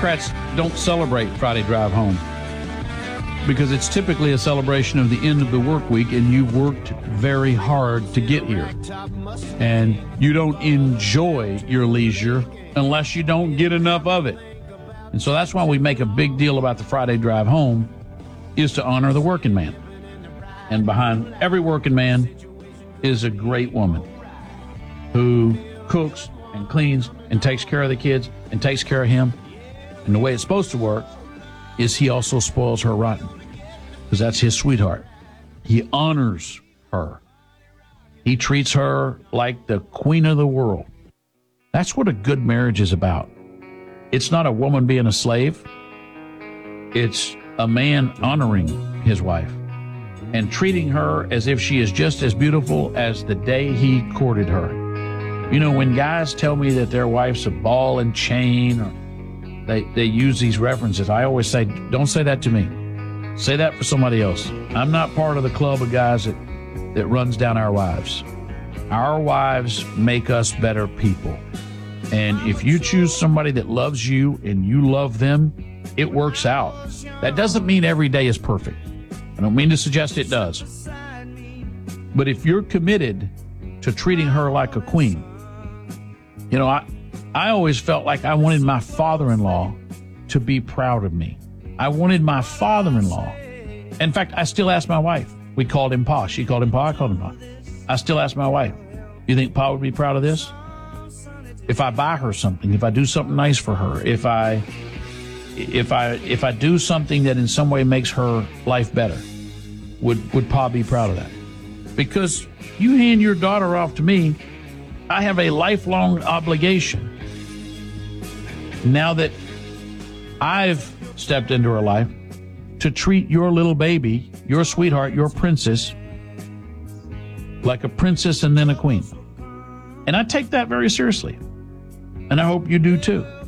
Democrats don't celebrate Friday Drive Home because it's typically a celebration of the end of the work week, and you've worked very hard to get here. And you don't enjoy your leisure unless you don't get enough of it. And so that's why we make a big deal about the Friday Drive Home, is to honor the working man. And behind every working man is a great woman who cooks and cleans and takes care of the kids and takes care of him. And the way it's supposed to work is he also spoils her rotten, because that's his sweetheart. He honors her. He treats her like the queen of the world. That's what a good marriage is about. It's not a woman being a slave. It's a man honoring his wife and treating her as if she is just as beautiful as the day he courted her. You know, when guys tell me that their wife's a ball and chain, or they use these references, I always say, don't say that to me. Say that for somebody else. I'm not part of the club of guys that runs down our wives. Our wives make us better people. And if you choose somebody that loves you and you love them, it works out. That doesn't mean every day is perfect. I don't mean to suggest it does. But if you're committed to treating her like a queen, you know, I always felt like I wanted my father-in-law to be proud of me. I wanted my father-in-law. In fact, I still ask my wife. We called him Pa. She called him Pa. I called him Pa. I still ask my wife, you think Pa would be proud of this? If I buy her something, if I do something nice for her, if I do something that in some way makes her life better, would Pa be proud of that? Because you hand your daughter off to me, I have a lifelong obligation. Now that I've stepped into her life, to treat your little baby, your sweetheart, your princess, like a princess and then a queen. And I take that very seriously. And I hope you do too.